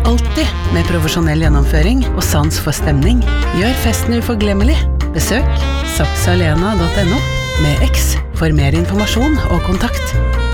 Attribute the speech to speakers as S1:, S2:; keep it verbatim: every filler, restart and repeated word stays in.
S1: alltid med profesjonell gjennomføring og sans for stemning. Gjør festen uforglemmelig. Besøk saxalena punktum no med X for mer informasjon og kontakt.